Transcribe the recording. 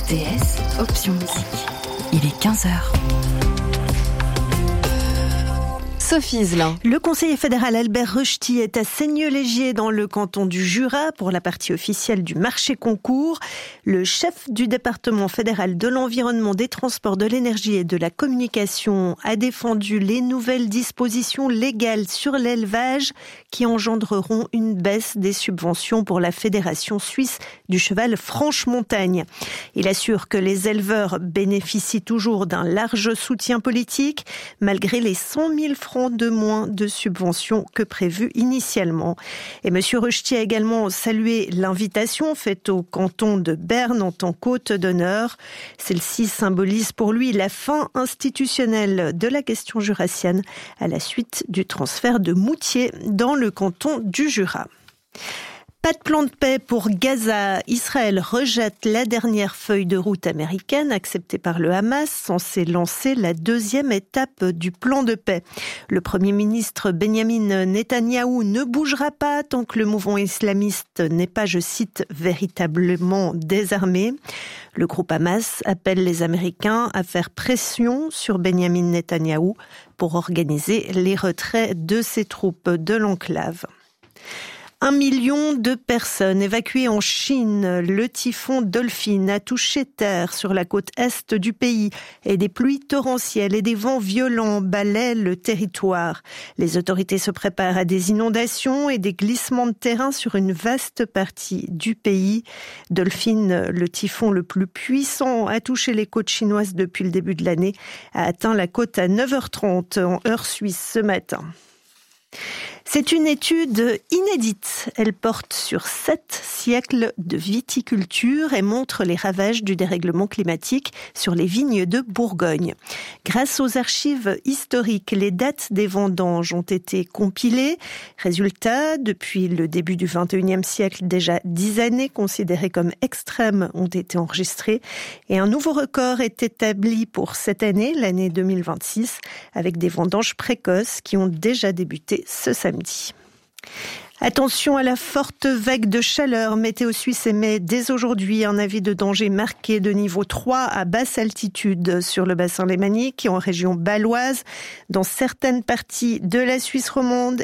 DS, option musique. Il est 15h. Sophie Zlin. Le conseiller fédéral Albert Rösti est à Seigneux-Légier dans le canton du Jura pour la partie officielle du marché concours. Le chef du département fédéral de l'environnement, des transports, de l'énergie et de la communication a défendu les nouvelles dispositions légales sur l'élevage qui engendreront une baisse des subventions pour la Fédération suisse du cheval Franche-Montagne. Il assure que les éleveurs bénéficient toujours d'un large soutien politique malgré les 100 000 francs de moins de subventions que prévu initialement. Et M. Rösti a également salué l'invitation faite au canton de Berne en tant qu'hôte d'honneur. Celle-ci symbolise pour lui la fin institutionnelle de la question jurassienne à la suite du transfert de Moutier dans le canton du Jura. Pas de plan de paix pour Gaza. Israël rejette la dernière feuille de route américaine acceptée par le Hamas, censée lancer la deuxième étape du plan de paix. Le Premier ministre Benjamin Netanyahou ne bougera pas tant que le mouvement islamiste n'est pas, je cite, véritablement désarmé. Le groupe Hamas appelle les Américains à faire pression sur Benjamin Netanyahou pour organiser les retraits de ses troupes de l'enclave. 1 million de personnes évacuées en Chine. Le typhon Dolphin a touché terre sur la côte est du pays et des pluies torrentielles et des vents violents balaient le territoire. Les autorités se préparent à des inondations et des glissements de terrain sur une vaste partie du pays. Dolphin, le typhon le plus puissant, a touché les côtes chinoises depuis le début de l'année, a atteint la côte à 9h30 en heure suisse ce matin. C'est une étude inédite. Elle porte sur 7 siècles de viticulture et montre les ravages du dérèglement climatique sur les vignes de Bourgogne. Grâce aux archives historiques, les dates des vendanges ont été compilées. Résultat, depuis le début du XXIe siècle, déjà 10 années considérées comme extrêmes ont été enregistrées. Et un nouveau record est établi pour cette année, l'année 2026, avec des vendanges précoces qui ont déjà débuté ce samedi. Attention à la forte vague de chaleur. Météo Suisse émet dès aujourd'hui un avis de danger marqué de niveau 3 à basse altitude sur le bassin lémanique et en région bâloise, dans certaines parties de la Suisse romande